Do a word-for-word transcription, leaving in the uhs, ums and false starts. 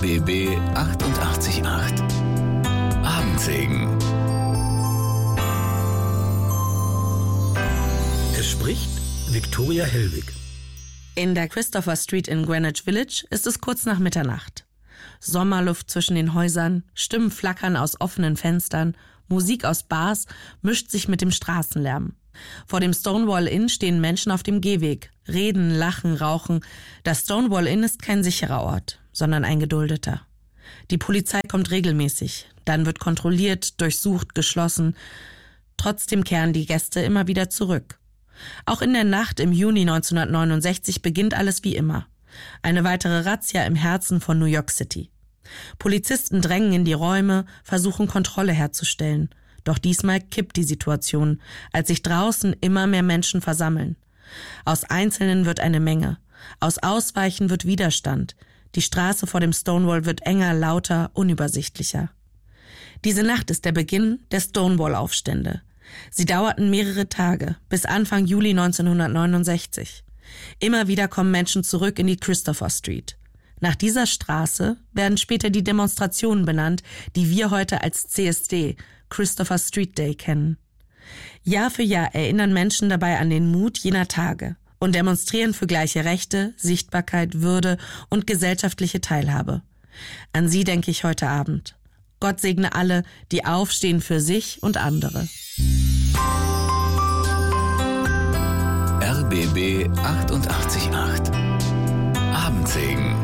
B B achtundachtzig Komma acht Abendsegen. Es spricht Viktoria Hellwig. In der Christopher Street in Greenwich Village ist es kurz nach Mitternacht. Sommerluft zwischen den Häusern, Stimmen flackern aus offenen Fenstern, Musik aus Bars mischt sich mit dem Straßenlärm. Vor dem Stonewall Inn stehen Menschen auf dem Gehweg, reden, lachen, rauchen. Das Stonewall Inn ist kein sicherer Ort, sondern ein geduldeter. Die Polizei kommt regelmäßig, dann wird kontrolliert, durchsucht, geschlossen. Trotzdem kehren die Gäste immer wieder zurück. Auch in der Nacht im Juni neunzehnhundertneunundsechzig beginnt alles wie immer. Eine weitere Razzia im Herzen von New York City. Polizisten drängen in die Räume, versuchen Kontrolle herzustellen. Doch diesmal kippt die Situation, als sich draußen immer mehr Menschen versammeln. Aus Einzelnen wird eine Menge. Aus Ausweichen wird Widerstand. Die Straße vor dem Stonewall wird enger, lauter, unübersichtlicher. Diese Nacht ist der Beginn der Stonewall-Aufstände. Sie dauerten mehrere Tage, bis Anfang Juli neunzehnhundertneunundsechzig. Immer wieder kommen Menschen zurück in die Christopher Street. Nach dieser Straße werden später die Demonstrationen benannt, die wir heute als C S D, Christopher Street Day, kennen. Jahr für Jahr erinnern Menschen dabei an den Mut jener Tage und demonstrieren für gleiche Rechte, Sichtbarkeit, Würde und gesellschaftliche Teilhabe. An sie denke ich heute Abend. Gott segne alle, die aufstehen für sich und andere. R B B achtundachtzig Komma acht Abendsegen.